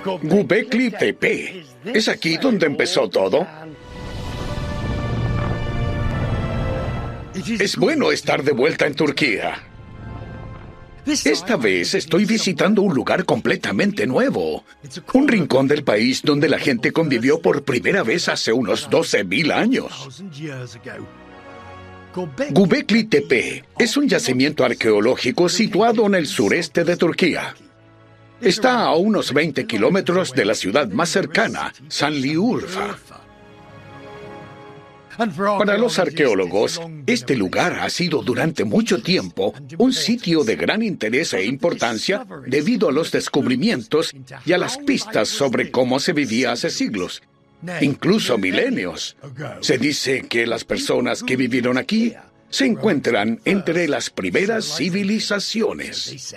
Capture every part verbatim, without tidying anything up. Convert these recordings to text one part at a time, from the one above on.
Göbekli Tepe. ¿Es aquí donde empezó todo? Es bueno estar de vuelta en Turquía. Esta vez estoy visitando un lugar completamente nuevo. Un rincón del país donde la gente convivió por primera vez hace unos doce mil años. Göbekli Tepe es un yacimiento arqueológico situado en el sureste de Turquía. Está a unos veinte kilómetros de la ciudad más cercana, Şanlıurfa. Para los arqueólogos, este lugar ha sido durante mucho tiempo un sitio de gran interés e importancia debido a los descubrimientos y a las pistas sobre cómo se vivía hace siglos, incluso milenios. Se dice que las personas que vivieron aquí se encuentran entre las primeras civilizaciones.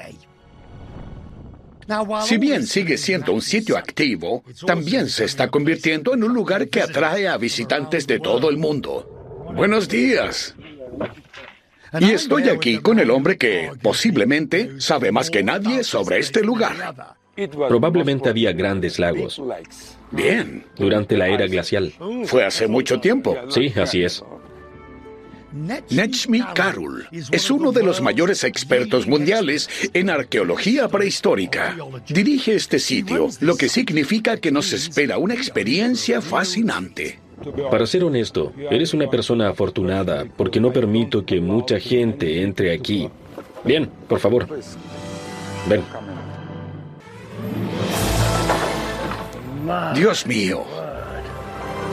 Si bien sigue siendo un sitio activo, también se está convirtiendo en un lugar que atrae a visitantes de todo el mundo. Buenos días. Y estoy aquí con el hombre que, posiblemente, sabe más que nadie sobre este lugar. Probablemente había grandes lagos. Bien. Durante la era glacial. Fue hace mucho tiempo. Sí, así es. Necmi Karul es uno de los mayores expertos mundiales en arqueología prehistórica. Dirige este sitio, lo que significa que nos espera una experiencia fascinante. Para ser honesto, eres una persona afortunada porque no permito que mucha gente entre aquí. Bien, por favor. Ven. Dios mío,